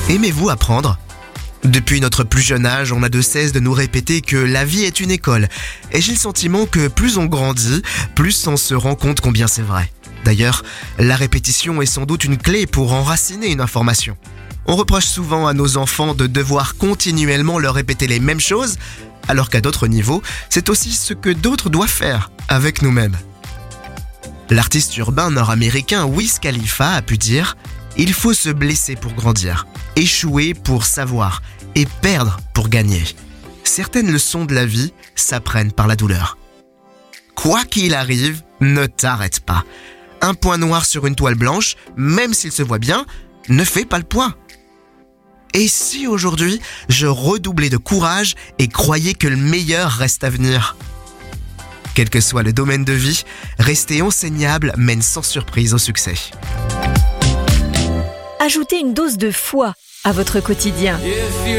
Aimez-vous apprendre ? Depuis notre plus jeune âge, on n'a de cesse de nous répéter que la vie est une école. Et j'ai le sentiment que plus on grandit, plus on se rend compte combien c'est vrai. D'ailleurs, la répétition est sans doute une clé pour enraciner une information. On reproche souvent à nos enfants de devoir continuellement leur répéter les mêmes choses, alors qu'à d'autres niveaux, c'est aussi ce que d'autres doivent faire avec nous-mêmes. L'artiste urbain nord-américain Wiz Khalifa a pu dire « Il faut se blesser pour grandir, échouer pour savoir et perdre pour gagner. Certaines leçons de la vie s'apprennent par la douleur. Quoi qu'il arrive, ne t'arrête pas. Un point noir sur une toile blanche, même s'il se voit bien, ne fait pas le point. Et si aujourd'hui, je redoublais de courage et croyais que le meilleur reste à venir ? Quel que soit le domaine de vie, rester enseignable mène sans surprise au succès. Ajoutez une dose de foi à votre quotidien.